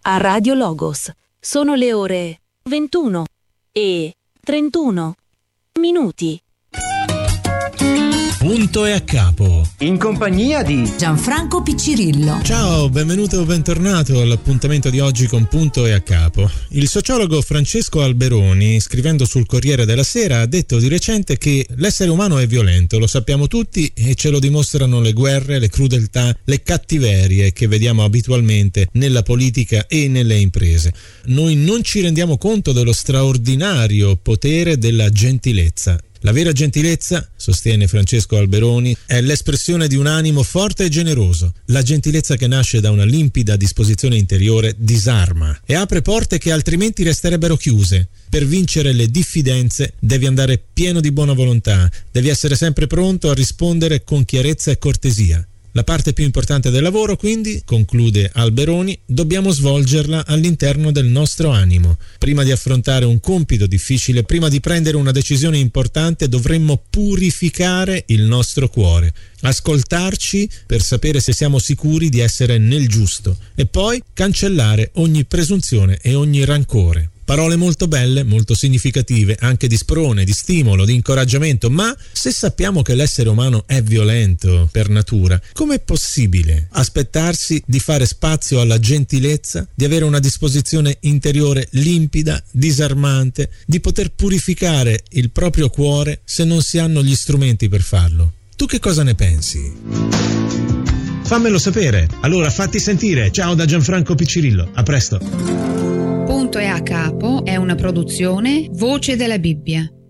a Radio Logos. Sono le ore 21:31. Punto e a capo. In compagnia di Gianfranco Piccirillo. Ciao, benvenuto o bentornato all'appuntamento di oggi con Punto e a capo. Il sociologo Francesco Alberoni, scrivendo sul Corriere della Sera, ha detto di recente che l'essere umano è violento, lo sappiamo tutti e ce lo dimostrano le guerre, le crudeltà, le cattiverie che vediamo abitualmente nella politica e nelle imprese. Noi non ci rendiamo conto dello straordinario potere della gentilezza. La vera gentilezza, sostiene Francesco Alberoni, è l'espressione di un animo forte e generoso. La gentilezza che nasce da una limpida disposizione interiore disarma e apre porte che altrimenti resterebbero chiuse. Per vincere le diffidenze devi andare pieno di buona volontà, devi essere sempre pronto a rispondere con chiarezza e cortesia. La parte più importante del lavoro, quindi, conclude Alberoni, dobbiamo svolgerla all'interno del nostro animo. Prima di affrontare un compito difficile, prima di prendere una decisione importante, dovremmo purificare il nostro cuore, ascoltarci per sapere se siamo sicuri di essere nel giusto e poi cancellare ogni presunzione e ogni rancore. Parole molto belle, molto significative, anche di sprone, di stimolo, di incoraggiamento, ma se sappiamo che l'essere umano è violento per natura, com'è possibile aspettarsi di fare spazio alla gentilezza, di avere una disposizione interiore limpida, disarmante, di poter purificare il proprio cuore se non si hanno gli strumenti per farlo? Tu che cosa ne pensi? Fammelo sapere, allora fatti sentire. Ciao da Gianfranco Piccirillo, a presto. Punto e a capo è una produzione Voce della Bibbia.